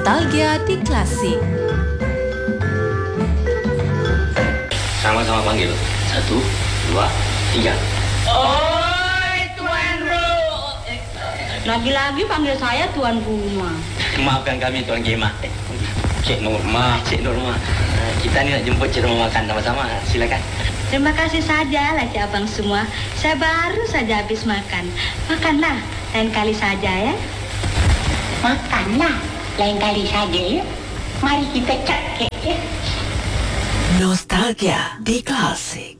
Nostalgia di Klasik. Sama-sama panggil. 1, 2, 3. Oi, Tuan Ru. Lagi-lagi panggil saya Tuan Rumah. Maafkan kami Tuan Kemah. Cik Norma. Kita ni nak jemput Cik Norma makan sama-sama. Silakan. Terima kasih saja lah Cik Abang semua. Saya baru saja habis makan. Makanlah, lain kali saja ya. Makanlah, lain kali saja ya. Mari kita cakap ya. Nostalgia di Klasik.